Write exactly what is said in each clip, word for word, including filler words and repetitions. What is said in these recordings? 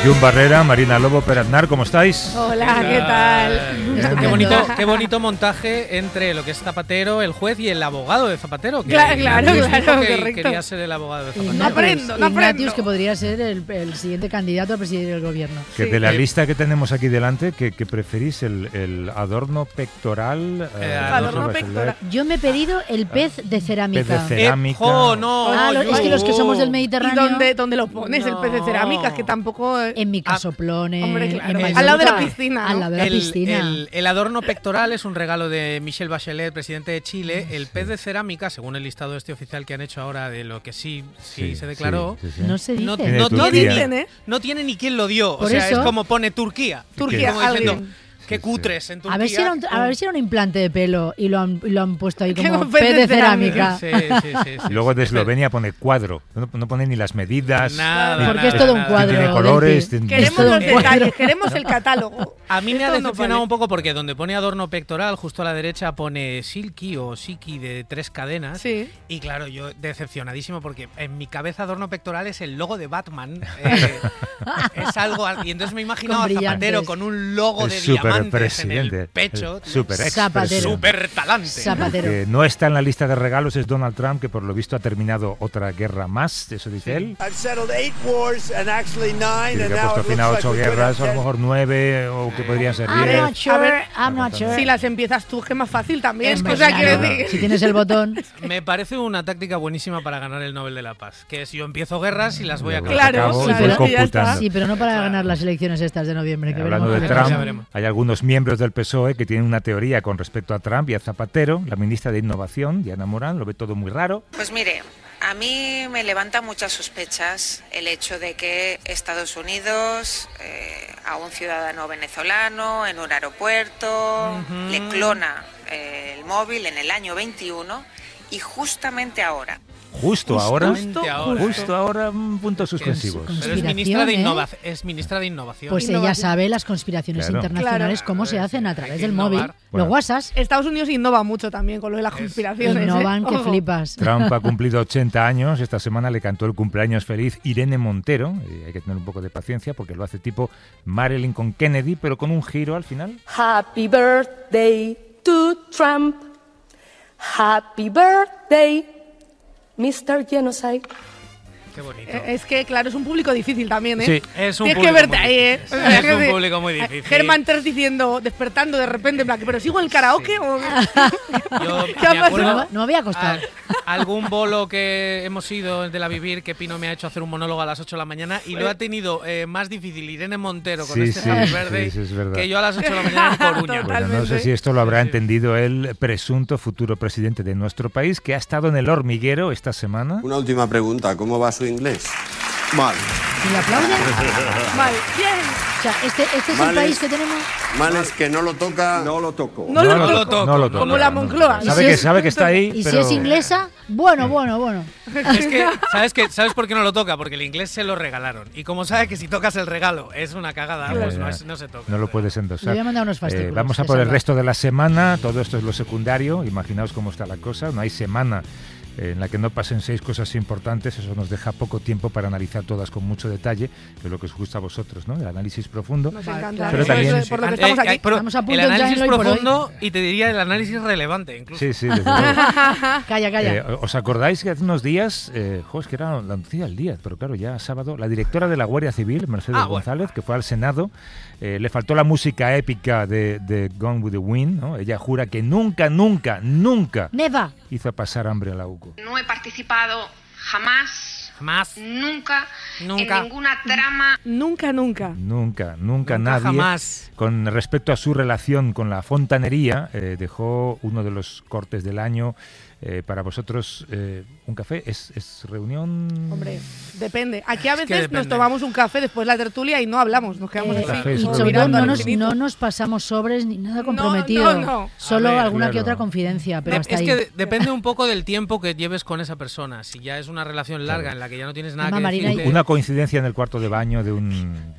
Jun Barrera, Marina Lobo, Pere Aznar, ¿cómo estáis? Hola, ¿qué tal? Qué bonito, qué bonito montaje entre lo que es Zapatero, el juez y el abogado de Zapatero. Que claro, claro, claro, que correcto. Quería ser el abogado de Zapatero. No aprendo, no aprendo. Ignatius, que podría ser el, el siguiente candidato a presidir el gobierno. Que Sí. de la Eh, lista que tenemos aquí delante, ¿qué, qué preferís? ¿El, el adorno pectoral? Eh, adorno Rosa pectoral. Bachelet? Yo me he pedido el pez de cerámica. Pez de cerámica. Eh, jo, no, Ah, lo- yo- es que los que somos del ¿Y Mediterráneo, dónde, dónde lo pones, el pez de No. cerámica? Es que tampoco... en mi casoplón, Hombre, en claro. Mallorca, Al lado de la piscina, Al ¿no? lado de la El, piscina. el- el adorno pectoral es un regalo de Michelle Bachelet, presidente de Chile. El pez de cerámica, según el listado este oficial que han hecho ahora de lo que sí, sí, Sí, se declaró, sí, sí, sí. No se dice. no, Tiene no Turquía. tiene, dicen, ¿eh? no tiene ni quién lo dio. Por o sea, eso- es como pone Turquía. Turquía, Como diciendo, alguien. qué Sí, sí. cutres en Turquía. A ver, si era un, a ver si era un implante de pelo y lo han, y lo han puesto ahí Que como un pez de cerámica. Sí, sí, sí, sí. Y luego de Eslovenia pone cuadro, no, no pone ni las medidas. Nada, ni- Porque es nada, todo un nada. cuadro. Tiene colores. Delphi. tiene- Queremos todo los un cuadro. detalles, queremos el catálogo. A mí me ha Esto no decepcionado vale. un poco porque donde pone adorno pectoral, justo a la derecha pone Silky o Siki de tres cadenas. Sí. Y claro, yo decepcionadísimo porque en mi cabeza adorno pectoral es el logo de Batman. eh, es algo. al- Y entonces me he imaginado Con a Zapatero brillantes. con un logo de El súper diamantes en presidente, el pecho. el súper ex Zapatero. presidente. Súper talante. Zapatero. Que no está en la lista de regalos es Donald Trump, que por lo visto ha terminado otra guerra más, eso dice él. I've settled eight wars and actually nine, Dice and que ha now puesto it fin a looks ocho like we're guerras, o a gonna lo mejor nueve, o que podrían ser I'm diez. not sure, A ver, I'm not sure. Si las empiezas tú, que es más fácil también. Hombre, O sea, claro, quiero claro. decir... si tienes el botón. Me parece una táctica buenísima para ganar el Nobel de la Paz. Que es yo empiezo guerras y las voy a Luego acabar. Claro, acabo y claro, voy y ya está. computando. Sí, pero no para ganar las elecciones estas de noviembre. Que Hablando de veremos. Ya Trump, veremos. hay algunos miembros del P S O E que tienen una teoría con respecto a Trump y a Zapatero. La ministra de Innovación, Diana Morán, lo ve todo muy raro. Pues mire, a mí me levanta muchas sospechas el hecho de que Estados Unidos eh, a un ciudadano venezolano en un aeropuerto le clona eh, el móvil en el año veintiuno y justamente ahora. Justo ahora, Justamente ahora. justo ahora, mm, puntos suspensivos. con- Pero es ministra, de Conspiración, ¿eh? innova- es ministra de Innovación. Pues ella Innovación. sabe las conspiraciones Claro. internacionales, Claro. cómo se hacen a través Hay que del innovar. móvil. Bueno. Los WhatsApp Estados Unidos innova mucho también con lo de las conspiraciones. innovan ¿eh? que Ojo. flipas. Trump ha cumplido ochenta años. Esta semana le cantó el cumpleaños feliz Irene Montero. Y hay que tener un poco de paciencia porque lo hace tipo Marilyn con Kennedy, pero con un giro al final. Happy birthday to Trump. Happy birthday, mister Genocide. Qué bonito. Eh, Es que, claro, es un público difícil también, ¿eh? Sí. Es un Tienes que público verte muy ahí, ¿eh? difícil. O sea, Es que un de- público muy difícil. Germán Terz diciendo, despertando de repente, en plan, ¿pero sigo en el karaoke? o Yo ¿Qué ha me acuerdo No, no me había costado. a- algún bolo que hemos ido de la Vivir que Pino me ha hecho hacer un monólogo a las ocho de la mañana y lo ha tenido eh, más difícil Irene Montero con Sí, este sí, Happy sí, Birthday sí, es verdad. que yo a las ocho de la mañana en Coruña. Total. Bueno, no sé Totalmente. si esto lo habrá Sí, sí. entendido el presunto futuro presidente de nuestro país, que ha estado en el hormiguero esta semana. Una última pregunta, ¿cómo va su inglés? Mal. ¿Y le aplauden? Vale, bien. O sea, este, este es Mal el país es- que tenemos. Mal es que no lo toca. No lo toco. No, lo, lo toco. toco. no lo toca, Como la no. Moncloa. Sabe ¿Y si que, es- sabe que está ahí, Y pero... si es inglesa, bueno, bueno, bueno. Es que, ¿sabes, qué? ¿Sabes por qué no lo toca? Porque el inglés se lo regalaron. Y como sabe que si tocas el regalo es una cagada, Ya, pues ya. no, es- no se toca. No lo puedes endosar. Le voy a mandar unos fascículos Eh, vamos a de por el salva. resto de la semana. Todo esto es lo secundario. Imaginaos cómo está la cosa. No hay semana eh, en la que no pasen seis cosas importantes. Eso nos deja poco tiempo para analizar todas con mucho detalle, que es lo que os gusta a vosotros, ¿no? El análisis profundo. Nos Vale, encanta. claro. Pero Eso es también- por lo que Eh, estamos eh, aquí. pero Estamos a punto el de entrar en análisis el hoy por hoy. profundo y te diría el análisis relevante incluso. Sí, sí, desde luego. Calla, calla. Eh, ¿Os acordáis que hace unos días, eh, jo, es que era la noticia del día, pero claro, ya sábado, la directora de la Guardia Civil, Mercedes Ah, bueno. González, que fue al Senado, eh, le faltó la música épica de, de Gone with the Wind, ¿no? Ella jura que nunca, nunca, nunca Neva. hizo pasar hambre a la U C O. No he participado jamás, Jamás. nunca, Nunca. en ninguna trama. Nunca, nunca. Nunca, nunca, Nunca nadie. jamás. Con respecto a su relación con la fontanería, eh, dejó uno de los cortes del año. Eh, para vosotros, eh, un café es, es reunión. Hombre, depende. Aquí a Es que veces nos depende. tomamos un café después de la tertulia y no hablamos, nos quedamos Eh, Café así. es y sobre todo mirando no al nos, infinito. no nos pasamos sobres ni nada No, comprometido. no, no. Solo A ver, alguna que claro. otra confidencia, pero De- hasta es ahí. que de- depende un poco del tiempo que lleves con esa persona. Si ya es una relación larga Claro. en la que ya no tienes nada Además, que Marina, decirte. Una coincidencia en el cuarto de baño de un,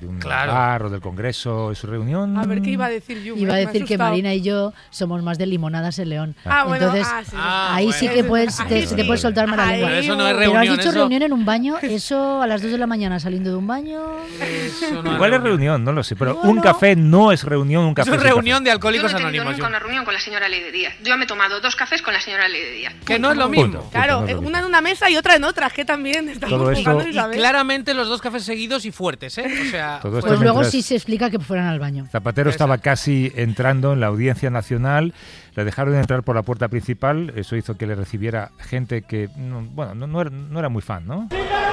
de un Claro. bar o del Congreso, es su reunión. A ver qué iba a decir yo. Iba a me ha decir que asustado. Marina y yo somos más de limonadas en León. Ah, bueno, Entonces, ah, sí. Ah, ahí bueno. sí que puedes, te, Ahí se te sí. puede soltar más la Ahí, lengua. Pero eso no es Pero Pero has reunión, dicho eso- reunión en un baño, eso a las dos de la mañana saliendo de un baño. eso no Igual es reunión, no lo sé, pero Bueno. un café no es reunión, un café Eso es es un reunión café. de Alcohólicos Yo no he tenido Anónimos. nunca yo. una reunión con la señora Ley de Díaz. Yo me he tomado dos cafés con la señora Ley de Díaz. Que no es lo Punto. mismo. Claro, no es eh, lo mismo. una en una mesa y otra en otra, que también estamos Todo esto- jugando, Y Isabel. claramente los dos cafés seguidos y fuertes, ¿eh? O sea, Todo esto Pues luego mientras sí se explica que fueran al baño. Zapatero estaba casi entrando en la Audiencia Nacional, le dejaron entrar por la puerta principal, eso hizo que le recibiera gente que, no, bueno, no, no era, no era muy fan, ¿no?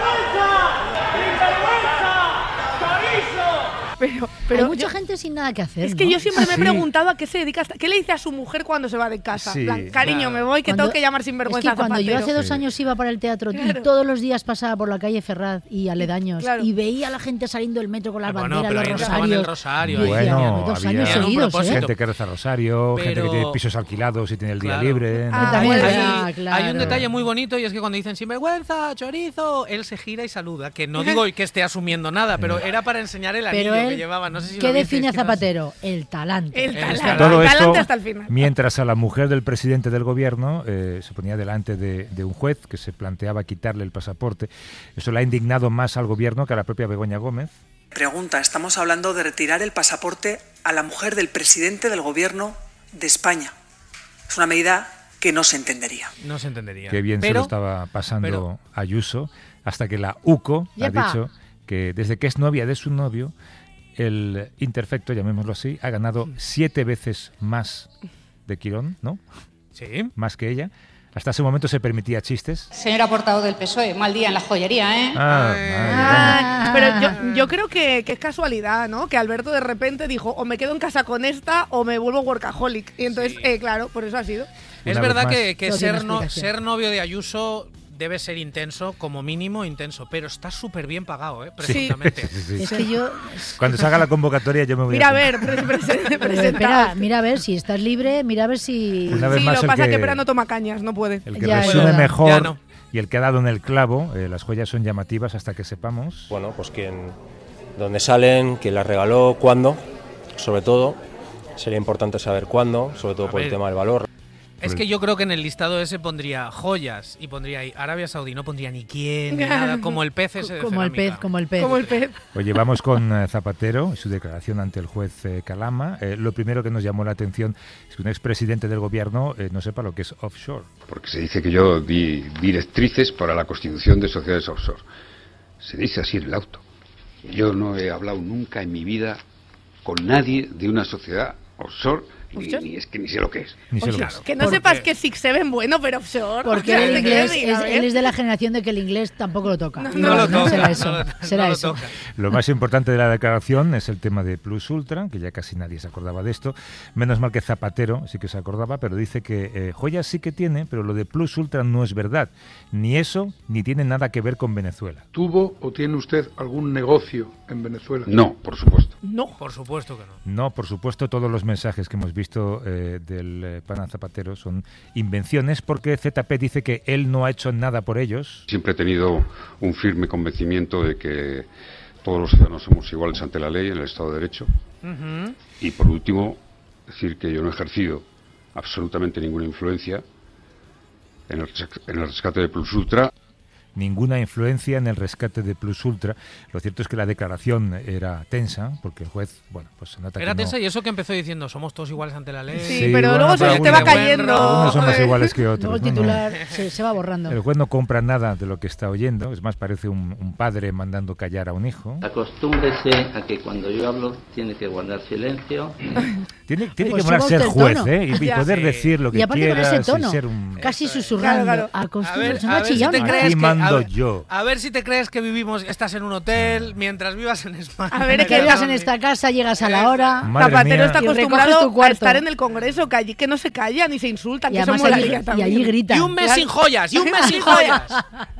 Pero, pero Hay mucha yo- gente sin nada que hacer. es que ¿no? yo siempre me he Sí. preguntado a qué se dedica, hasta- qué le dice a su mujer cuando se va de casa. Sí. En plan, cariño, Claro. me voy, que Cuando- tengo que llamar sin vergüenza Es que cuando yo hace dos Sí. años iba para el teatro Claro. y todos los días pasaba por la calle Ferraz y aledaños Claro. y veía a la gente saliendo del metro con las Bueno, banderas, pero los ahí estaban en el rosarios. rosario, Yo ahí. decía, Bueno, dos había años un seguidos, propósito. ¿eh? gente que reza rosario, gente que Pero- tiene pisos alquilados y tiene el día Claro. libre. ¿no? Ah, También bueno, es sí. verdad, claro. Hay un detalle muy bonito y es que cuando dicen sinvergüenza, chorizo, él se gira y saluda. Que no digo que esté asumiendo nada, pero era para enseñar el anillo Pero él, que llevaba. No sé si ¿qué lo visteis, define a quizás. Zapatero? El talante. El Eh, talante, está- Todo el esto, talante hasta el final. mientras a la mujer del presidente del gobierno eh, se ponía delante de, de un juez que se planteaba quitarle el pasaporte. Eso le ha indignado más al gobierno que a la propia Begoña Gómez. Pregunta, estamos hablando de retirar el pasaporte a la mujer del presidente del gobierno de España. Es una medida que no se entendería. No se entendería. Qué bien se Pero- lo estaba pasando pero- Ayuso, hasta que la U C O ha Yepa. dicho que desde que es novia de su novio, el imperfecto, llamémoslo así, ha ganado siete veces más de Quirón, ¿no? Sí. Más que ella. Hasta ese momento se permitía chistes. Señora portavoz del P S O E, mal día en la joyería, ¿eh? Ah, Ay. madre Ah, pero yo, yo creo que, que es casualidad, ¿no? Que Alberto de repente dijo, o me quedo en casa con esta o me vuelvo workaholic. Y entonces, Sí. eh, claro, por eso ha sido. Es Una vez verdad más. que, que Todo tiene ser, no- explicación. ser novio de Ayuso debe ser intenso, como mínimo intenso, pero está súper bien pagado, ¿eh? Presuntamente. Sí, sí. Es que yo... Cuando se haga la convocatoria yo me voy Mira a apuntar. ver, pre- presen- Pero presentaos. espera, mira a ver si estás libre, mira a ver si... Una vez Sí, más lo el pasa que- que Pera no toma cañas, no puede. El que Ya, es resume verdad. mejor Ya no. y el que ha dado en el clavo, eh, las joyas son llamativas hasta que sepamos. Bueno, pues quién, dónde salen, quién las regaló, cuándo, sobre todo. Sería importante saber cuándo, sobre todo A por el ver. tema del valor. Es que yo creo que en el listado ese pondría joyas y pondría ahí Arabia Saudí, no pondría ni quién, ni nada, como el pez ese de Como el cerámica. pez, como el pez. Como el pez. Oye, vamos con eh, Zapatero y su declaración ante el juez eh, Calama. Eh, lo primero que nos llamó la atención es que un expresidente del gobierno eh, no sepa lo que es offshore. Porque se dice que yo di directrices para la constitución de sociedades offshore. Se dice así en el auto. Yo no he hablado nunca en mi vida con nadie de una sociedad offshore, ni, ¿Offshore? ni es que ni sé lo que es. Ni sé lo Oye, que es. que no ¿Por sepas qué? que Six Seven bueno, pero offshore. Porque O sea, el ¿te inglés, quieres ir, a es, ver? él es de la generación de que el inglés tampoco lo toca. No, No lo toca, será no eso. lo- será no lo eso. toca. Lo más importante de la declaración es el tema de Plus Ultra, que ya casi nadie se acordaba de esto. Menos mal que Zapatero sí que se acordaba, pero dice que eh, joyas sí que tiene, pero lo de Plus Ultra no es verdad. Ni eso, ni tiene nada que ver con Venezuela. ¿Tuvo o tiene usted algún negocio en Venezuela? No, por supuesto. No. Por supuesto que no. No, por supuesto, todos los mensajes que hemos visto eh, del eh, pana Zapatero son invenciones, porque Z P dice que él no ha hecho nada por ellos. Siempre he tenido un firme convencimiento de que todos los ciudadanos somos iguales ante la ley en el Estado de Derecho. Ujú. Y por último, decir que yo no he ejercido absolutamente ninguna influencia en el, res- en el rescate de Plus Ultra. Ninguna influencia en el rescate de Plus Ultra. Lo cierto es que la declaración era tensa, porque el juez, bueno, pues se nota Era que tensa no... y eso que empezó diciendo, somos todos iguales ante la ley. Sí, pero luego se pero te va algunos- cayendo. Algunos son más Joder. iguales que Luego otros. el ¿no? No. titular se, se va borrando. El juez no compra nada de lo que está oyendo, es más, parece un, un padre mandando callar a un hijo. Acostúmbrese a que cuando yo hablo tiene que guardar silencio. Tiene, tiene Pues que molar suba ser usted el juez, tono. ¿eh? Y, y Ya. poder Sí. decir lo que Y aparte con quieras ese tono, y ser un... casi susurrando. Claro, claro. A ver, Acostúmbrese, no a ha ver si chillado te ni crees nada. Aquí que, mando a ver, yo. A ver si te crees que vivimos, estás en un hotel mientras vivas en España. A ver, es Que llegas en esta casa, llegas a la hora. Madre Zapatero mía. está Y recoges acostumbrado tu cuarto. a estar en el Congreso, que allí que no se callan ni se insultan, Y que eso además allí, molaría y también. allí gritan. Y un mes sin joyas, y un mes sin joyas.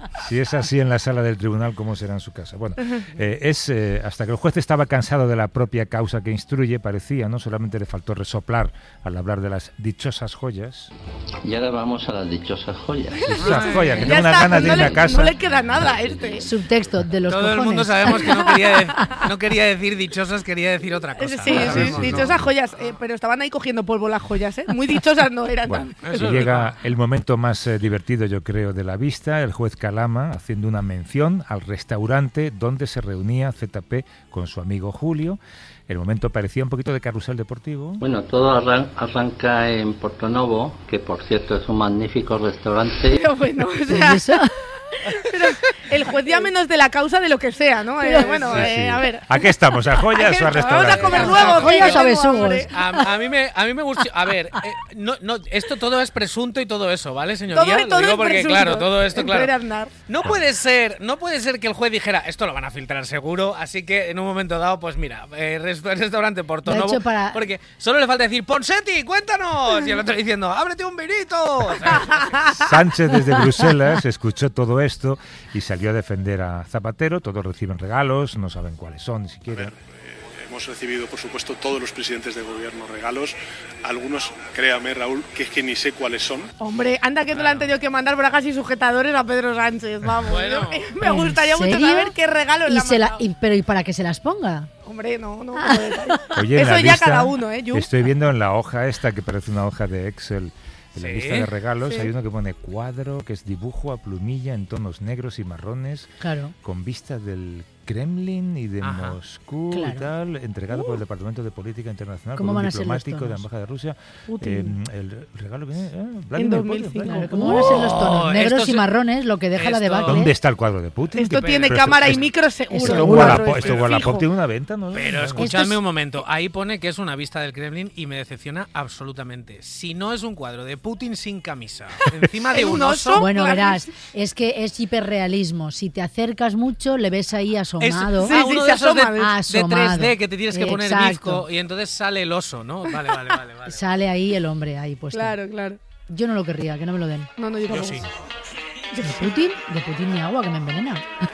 Si es así en la sala del tribunal, ¿cómo será en su casa? Bueno, eh, es eh, hasta que el juez estaba cansado de la propia causa que instruye, parecía, ¿no? Solamente le faltó resoplar al hablar de las dichosas joyas. Y ahora vamos a las dichosas joyas. Dichosas joyas, que Ya tengo unas está, ganas de no irme le- a casa. No le queda nada a este. Subtexto de los Todo cojones. el mundo sabemos que no quería, de- no quería decir dichosas, quería decir otra cosa. Sí, Lo sí, sabemos, ¿no? dichosas joyas, eh, pero estaban ahí cogiendo polvo las joyas, ¿eh? Muy dichosas no eran. Bueno, tan- y llega el momento más eh, divertido, yo creo, de la vista, el juez Calama haciendo una mención al restaurante donde se reunía Z P con su amigo Julio. El momento parecía un poquito de carrusel deportivo. Bueno, todo arran- arranca en Portonovo, que por cierto es un magnífico restaurante. Pero bueno, o sea, pero el juez ya menos de la causa de lo que sea, ¿no? Eh, bueno, Sí, eh, sí. a ver. ¿A qué estamos? ¿A joyas o a Vamos restaurante? a comer luego, Joyas que o tengo besugos. hambre. A, a mí me, a mí me gustó. A ver, eh, no, no, esto todo es presunto y todo eso, ¿vale, señoría? Todo, Lo todo digo es porque, presunto. claro, todo esto, Espera, claro. Aznar. No puede ser, no puede ser que el juez dijera, esto lo van a filtrar seguro, así que en un momento dado, pues mira, eh, rest- restaurante Porto De Novo, hecho, para- porque solo le falta decir, Ponseti, cuéntanos, y el otro diciendo, ábrete un vinito. O sea, Sánchez desde Bruselas escuchó todo esto y salió a defender a Zapatero. Todos reciben regalos, no saben cuáles son, ni siquiera. Hemos recibido, por supuesto, todos los presidentes de gobierno regalos. Algunos, créame, Raúl, que es que ni sé cuáles son. Hombre, anda que no le han tenido que mandar bragas y sujetadores a Pedro Sánchez, vamos. Bueno. Me gustaría mucho serio? saber qué regalo Y le han se la- mandado. y- pero ¿y para que se las ponga? Hombre, no, no. no detalle. Oye, en Eso la ya lista, cada uno, ¿eh? Yu? Estoy viendo en la hoja esta, que parece una hoja de Excel, en la Sí. lista de regalos, Sí. hay uno que pone cuadro, que es dibujo a plumilla en tonos negros y marrones, Claro. con vista del Kremlin y de Ajá. Moscú y Claro. tal, entregado por el Departamento de Política Internacional ¿Cómo por un van a ser los diplomático de la tonos? Embajada de Rusia. Putin. Eh, el regalo viene eh, En Vladimir dos mil Putin, cinco. Vladimir Claro, Putin. ¿cómo van a ser los tonos? Oh, Negros esto y se- marrones, lo que deja la esto- debacle. ¿Dónde está el cuadro de Putin? Esto ¿Qué- tiene pero cámara y esto- micro seguro. Esto Esto es Wallapop cuadro esto este, Wallapop fijo. tiene una venta, ¿no? Pero No, escuchadme es- un momento, ahí pone que es una vista del Kremlin y me decepciona absolutamente. Si no es un cuadro de Putin sin camisa, encima de ¿En un un oso, oso? Bueno, Claro. verás, es que es hiperrealismo. Si te acercas mucho, le ves ahí es asomado. Sí, ah, sí, uno se de esos de, asoma, de asomado. tres D que te tienes que poner Exacto. bizco y entonces sale el oso, ¿no? Vale, vale, vale. vale. Sale ahí el hombre ahí puesto. Claro, claro. Yo no lo querría, que no me lo den. No, no, yo Yo tampoco. sí. ¿De Putin? De Putin ni agua, que me envenena.